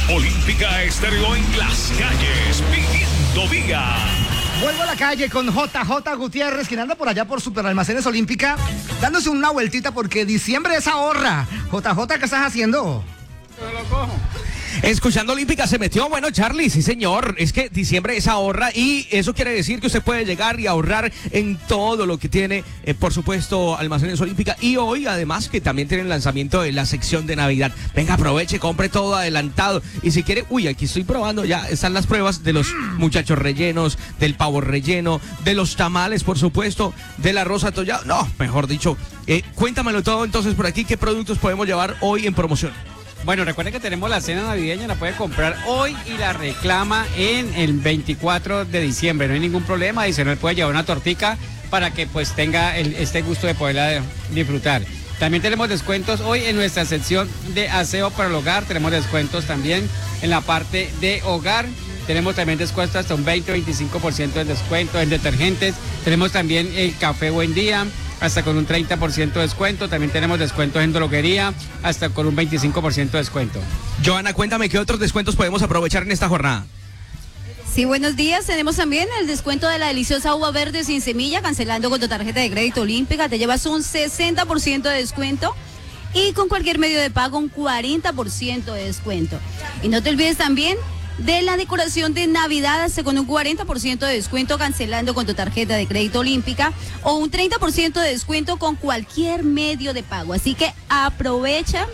Olímpica Estéreo en las calles, viviendo vida. Vuelvo a la calle con JJ Gutiérrez, quien anda por allá por Superalmacenes Olímpica, dándose una vueltita porque diciembre es ahorra. JJ, ¿qué estás haciendo? Yo lo cojo. Escuchando Olímpica se metió, bueno, Charlie, sí señor, es que diciembre es ahorra y eso quiere decir que usted puede llegar y ahorrar en todo lo que tiene, por supuesto, Almacenes Olímpica, y hoy además que también tienen lanzamiento de la sección de Navidad. Venga, aproveche, compre todo adelantado y si quiere, aquí estoy probando, ya están las pruebas de los muchachos rellenos, del pavo relleno, de los tamales, por supuesto, del arroz atollado, no, mejor dicho, cuéntamelo todo entonces por aquí, ¿qué productos podemos llevar hoy en promoción? Bueno, recuerden que tenemos la cena navideña, la puede comprar hoy y la reclama en el 24 de diciembre. No hay ningún problema, adicional puede llevar una tortica para que pues tenga este gusto de poderla disfrutar. También tenemos descuentos hoy en nuestra sección de aseo para el hogar, tenemos descuentos también en la parte de hogar. Tenemos también descuentos hasta un 20-25% de descuento en detergentes. Tenemos también el café Buen Día, hasta con un 30% de descuento. También tenemos descuentos en droguería, hasta con un 25% de descuento. Joana, cuéntame qué otros descuentos podemos aprovechar en esta jornada. Sí, buenos días. Tenemos también el descuento de la deliciosa uva verde sin semilla, cancelando con tu tarjeta de crédito Olímpica. Te llevas un 60% de descuento y con cualquier medio de pago un 40% de descuento. Y no te olvides también de la decoración de Navidad, hasta con un 40% de descuento cancelando con tu tarjeta de crédito Olímpica o un 30% de descuento con cualquier medio de pago. Así que aprovecha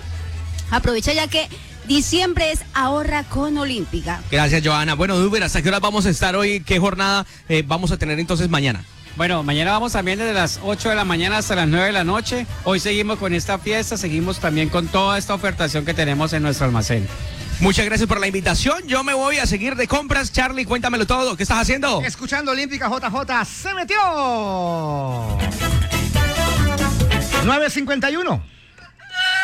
ya que diciembre es ahorra con Olímpica. Gracias, Joana. Bueno, Duber, ¿hasta qué horas vamos a estar hoy? ¿Qué jornada vamos a tener entonces mañana? Bueno, mañana vamos también desde las 8 de la mañana hasta las 9 de la noche. Hoy seguimos con esta fiesta, seguimos también con toda esta ofertación que tenemos en nuestro almacén. Muchas gracias por la invitación. Yo me voy a seguir de compras. Charlie, cuéntamelo todo. ¿Qué estás haciendo? Escuchando Olímpica, JJ se metió. 9:51.